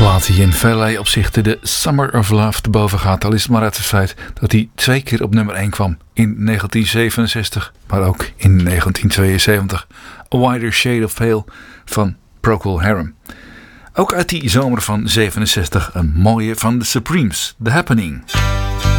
plaat die in vele opzichten de Summer of Love te boven gaat. Al is het maar uit het feit dat hij 2 keer op nummer 1 kwam. In 1967, maar ook in 1972. A Wider Shade of Pale van Procol Harum. Ook uit die zomer van 67 een mooie van The Supremes, The Happening.